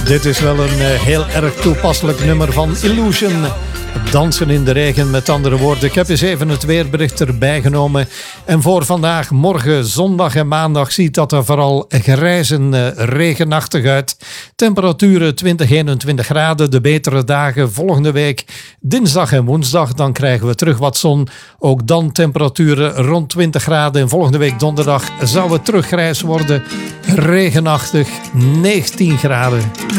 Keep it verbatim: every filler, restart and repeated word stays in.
Dit is wel een uh, heel erg toepasselijk nummer van Illusion. Dansen in de regen, met andere woorden. Ik heb eens even het weerbericht erbij genomen. En voor vandaag, morgen, zondag en maandag ziet dat er vooral grijs en uh, regenachtig uit. Temperaturen twintig, eenentwintig graden. De betere dagen volgende week, dinsdag en woensdag. Dan krijgen we terug wat zon. Ook dan temperaturen rond twintig graden. En volgende week donderdag zou het terug grijs worden. Regenachtig, negentien graden.